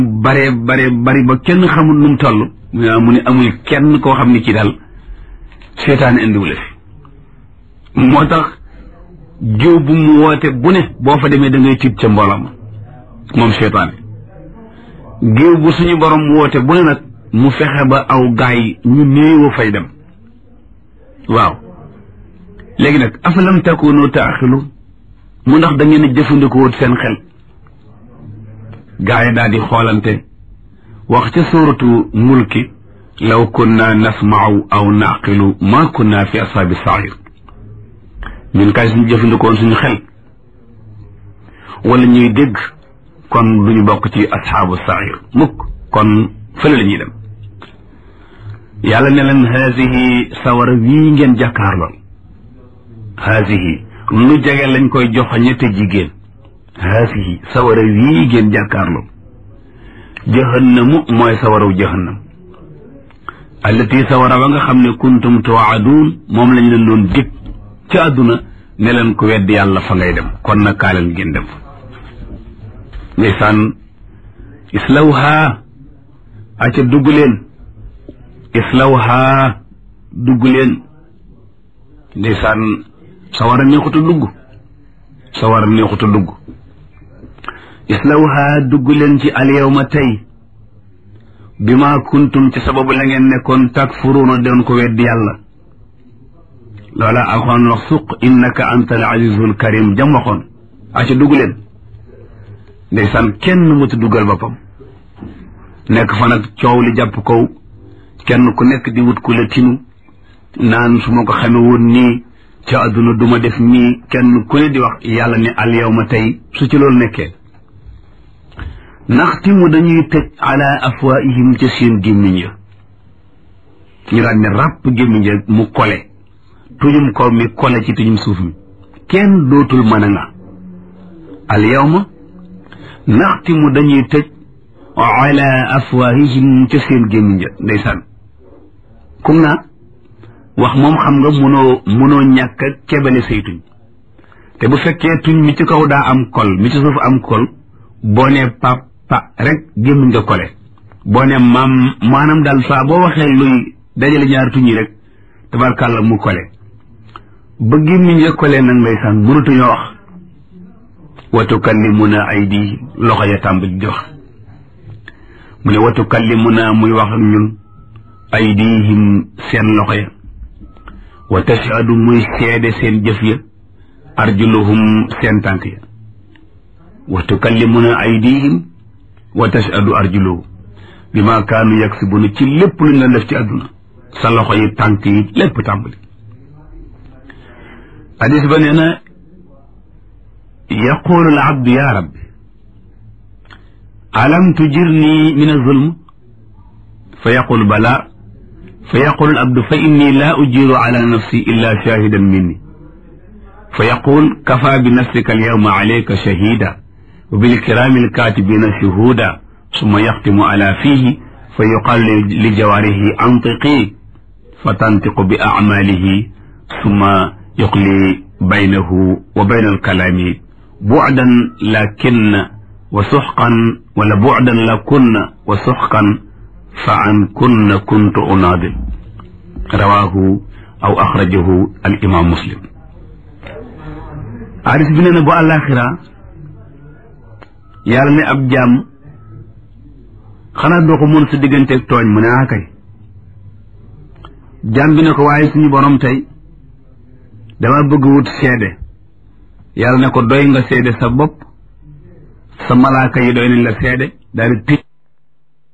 bari ba kenn xamul nu mu toll mu ne amul kenn koo xam ne ci daal seetaan indiwu la fi moo tax jiw bu mu woote bu ne boo fa demee da ngay tiit ca mbooloo moom seetaan géew bu suñu borom woote bu ne nag mu fexe ba aw gaay ñu néew fay dem waaw léegi nag afalam takunu taaxilu mu ndax da ngeen a jëfandikoo seen xel gaay daal di xoolante wax ca suuratu mulki law kunna nasma'u aw naqilu ma kunna fi ashaabi sair ñun kay suñu jëfandikoon suñu xel wala ñuy dégg kon duñu bokk ci ashaabu sair mukk kon fële la ñuy dem yàlla ne leen haasihi sawara wii ngeen jàkkaarlool haasihi lu jege lañ koy joxoñe te jigéen haasihi sawara wii ngeen jàkkaarlool jahannamu mooy sawaraw jahannam allati sawara ba nga xam ne kuntum tuwaaduun moom lañ leen doon dig ci àdduna ne leen ko weddi yàlla fa ngay dem kon nag kaa leen ngeen dem ndeysaan islawha aca dugg leen islawha dugg leen ndeysaan sawara neexut a dugg sawara neexut a dugg islawha dugg leen ci alyawma tey bima kuntum ci sababu la ngeen nekkoon takfuruuna doon ko weddi yàlla loola alxuraan wax suq innaka anta al azizul karim jam waxoon aca dugg leen ndeysaan kenn mëtu duggal boppam nekk fa nag coow li jàpp kaw kenn ku nekk di wut ku la tinu naan su ma ko xame woon nii ca àdduna duma def nii kenn ku ne di wax yàlla ne al yawma tey su ci loolu nekkee naxtimu dañuy tëj ala afwaihim ca seen gémmiñ ya ñu daan ne ràpp gémmiñ ya mu kole tujum kaw mi kole ci tujum suuf mi kenn dootul mën a nga al yawma naxtimu dañuy tëj ala afwaahihim ca seen gémmiñ ja ndeysaan kum naa wax moom xam nga mënoo ñàkk kebale say tuñ te bu fekkee tuñ mi ci kaw daa am kol mi ci suuf am kol boo ne pa rek gémmiñ nga kole boo ne maanaam daal saa boo waxee luy dajale ñaar tuñ yi rek tabarkàlla mu kole ba gémmiñ nga kole nag ndeysaan mënatuñoo wax wa tukallimuna aydi loxo ya tàmbali di wax mu ne wa tukallimuna muy wax ak ñun aydihim seen loxo ya wa tashhadu muy seede seen jëf ya arjuluhum seen tànk ya wa tukallimuna aydihim wa tashhadu arjuluhum bima kaanu yaksibuna ci lépp luñ la def ci àdduna sa loxo yi tànk yi lépp tàmbali hadis ba nee na yaqulu al abdu ya rabbi alam tujirni min az-zulm fa yaqul bala fa yaqul al-abdu fa inni la ujiru ala nafsi illa shahidan minni fa yaqul kafa bi nafsika al-yawma alayka shahida wa bil kirami al-katibina shuhuda summa yaxtimu ala fihi fa yuqalu li jawarihi antiqi fa tantiqu bi a'malihi summa yuqli baynahu wa bayna al-kalami bu'dan lakinna wa suxqan wala bu'dan la kunna wa suxqan fa an kunna kuntu unaadil rawaahu aw axrajahu al imam muslim hadis bi nee na bu àllaaxira yàlla ne ab jaam xanaa doo ko mën sa digganteeg tooñ mu ne kay jaam bi ne ko waaye suñu borom tey dama bëgg wut seede yàlla ne ko doy nga seede sa bopp sa malaaka yi doy nañ la seede daal di tëj